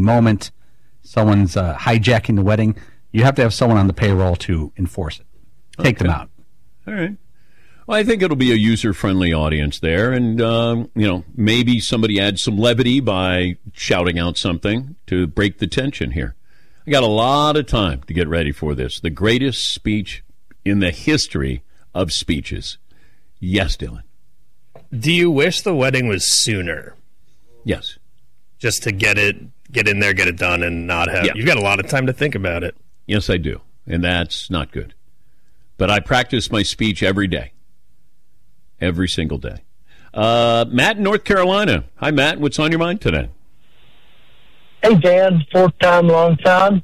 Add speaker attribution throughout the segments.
Speaker 1: moment, someone's hijacking the wedding, you have to have someone on the payroll to enforce it. Take them out.
Speaker 2: All right. Well, I think it'll be a user-friendly audience there, and maybe somebody adds some levity by shouting out something to break the tension here. I got a lot of time to get ready for this. The greatest speech in the history of speeches. Yes, Dylan.
Speaker 3: Do you wish the wedding was sooner?
Speaker 2: Yes.
Speaker 3: Just to get in there, get it done, and not have... Yeah. You've got a lot of time to think about it.
Speaker 2: Yes, I do, and that's not good. But I practice my speech every day. Every single day. Matt in North Carolina. Hi, Matt. What's on your mind today?
Speaker 4: Hey, Dan. Fourth time, long time.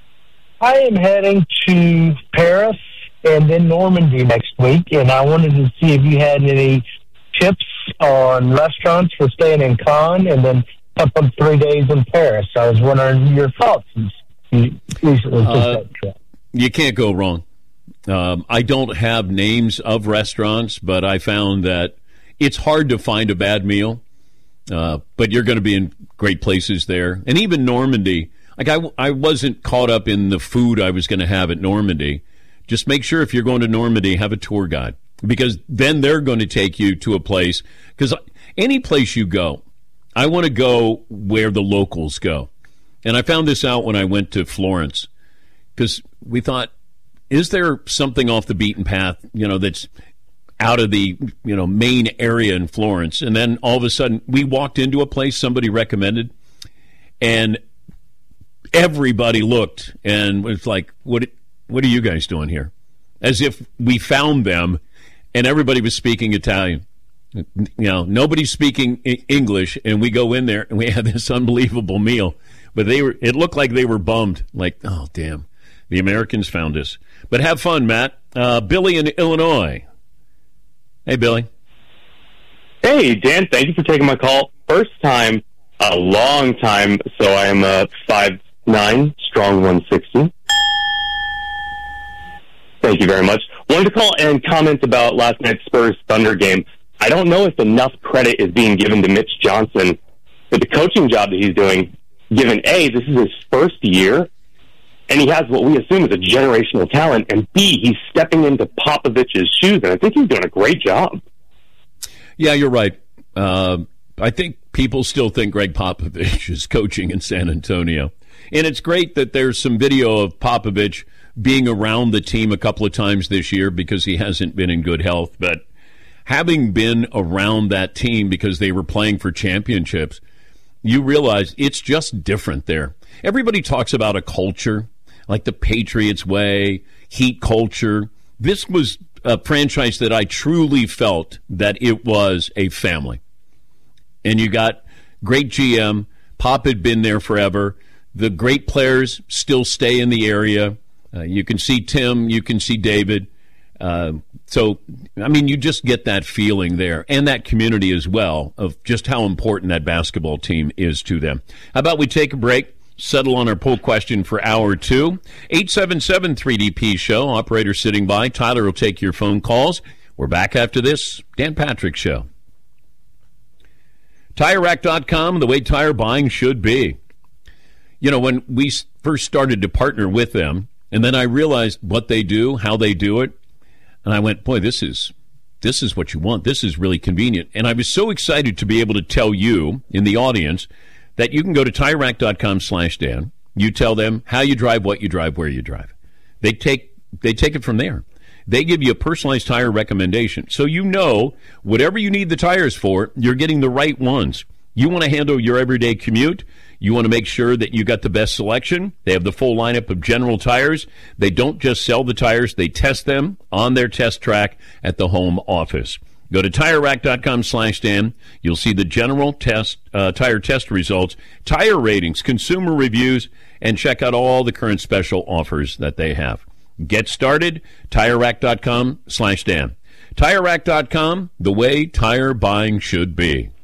Speaker 4: I am heading to Paris and then Normandy next week, and I wanted to see if you had any tips on restaurants for staying in Cannes and then up on 3 days in Paris. I was wondering your thoughts. You recently took that trip.
Speaker 2: You can't go wrong. I don't have names of restaurants, but I found that it's hard to find a bad meal. But you're going to be in great places there. And even Normandy, like I wasn't caught up in the food I was going to have at Normandy. Just make sure if you're going to Normandy, have a tour guide. Because then they're going to take you to a place. Because any place you go, I want to go where the locals go. And I found this out when I went to Florence. Because we thought, is there something off the beaten path, that's out of the, main area in Florence? And then all of a sudden, we walked into a place somebody recommended, and everybody looked and was like, what are you guys doing here? As if we found them, and everybody was speaking Italian. Nobody's speaking English, and we go in there, and we have this unbelievable meal. But it looked like they were bummed, like, oh, damn. The Americans found us. But have fun, Matt. Billy in Illinois. Hey, Billy.
Speaker 5: Hey, Dan. Thank you for taking my call. First time, a long time. So I am 5'9", strong 160. Thank you very much. Wanted to call and comment about last night's Spurs-Thunder game. I don't know if enough credit is being given to Mitch Johnson for the coaching job that he's doing, given A, this is his first year, and he has what we assume is a generational talent, and B, he's stepping into Popovich's shoes, and I think he's doing a great job.
Speaker 2: Yeah, you're right. I think people still think Greg Popovich is coaching in San Antonio. And it's great that there's some video of Popovich being around the team a couple of times this year because he hasn't been in good health. But having been around that team because they were playing for championships, you realize it's just different there. Everybody talks about a culture, like the Patriots way, Heat culture. This was a franchise that I truly felt that it was a family. And you got great GM. Pop had been there forever. The great players still stay in the area. You can see Tim. You can see David. You just get that feeling there, and that community as well, of just how important that basketball team is to them. How about we take a break? Settle on our poll question for hour 2. 877-3DP-SHOW. Operator sitting by. Tyler will take your phone calls. We're back after this. Dan Patrick Show. TireRack.com, the way tire buying should be. When we first started to partner with them, and then I realized what they do, how they do it, and I went, boy, this is what you want. This is really convenient. And I was so excited to be able to tell you in the audience that you can go to TireRack.com/Dan. You tell them how you drive, what you drive, where you drive. They take it from there. They give you a personalized tire recommendation. So whatever you need the tires for, you're getting the right ones. You want to handle your everyday commute. You want to make sure that you got the best selection. They have the full lineup of General tires. They don't just sell the tires. They test them on their test track at the home office. Go to TireRack.com/Dan. You'll see the General tire test results, tire ratings, consumer reviews, and check out all the current special offers that they have. Get started, TireRack.com/Dan. TireRack.com, the way tire buying should be.